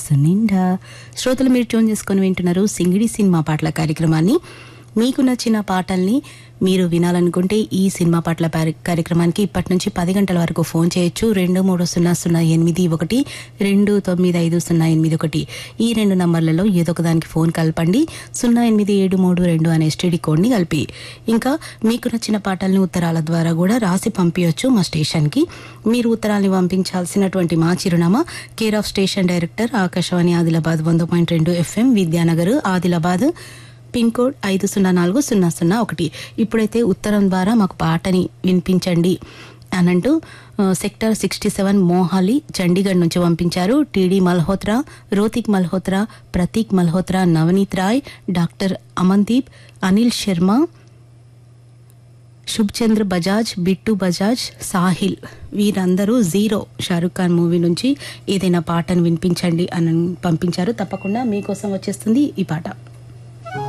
మనస్సు నిండా. శ్రోతలు మీరు ట్యూన్ చేసుకొని వింటున్నారు సింగిడి సినిమా పాటల కార్యక్రమాన్ని. మీకు నచ్చిన పాటల్ని మీరు వినాలనుకుంటే ఈ సినిమా పాటల కార్యక్రమానికి ఇప్పటి నుంచి 10 గంటల వరకు ఫోన్ చేయొచ్చు. 230081 295081 ఈ 2 నంబర్లలో ఏదో ఒక దానికి ఫోన్ కలపండి. 08732 అనే ఎస్టీడీ కోడ్ని కలిపి. ఇంకా మీకు నచ్చిన పాటల్ని ఉత్తరాల ద్వారా కూడా రాసి పంపించవచ్చు మా స్టేషన్కి. మీరు ఉత్తరాల్ని పంపించాల్సినటువంటి మా చిరునామా care of station director Akashvani Adilabad 100.2 FM Vidyanagar Adilabad pin code 504001. ఇప్పుడైతే ఉత్తరం ద్వారా మాకు పాటని వినిపించండి అనంటూ సెక్టర్ 67 మోహాలి చండీగఢ్ నుంచి పంపించారు. TD Malhotra, రోతిక్ Malhotra, Prateek Malhotra, Navneet Roy, doctor Amandeep, Anil Sharma, శుభ్చంద్ర Bajaj, bit Bajaj, Sahil వీరందరూ జీరో షారుఖ్ ఖాన్ మూవీ నుంచి ఏదైనా పాటను వినిపించండి అని పంపించారు. తప్పకుండా మీకోసం వచ్చేస్తుంది ఈ పాట.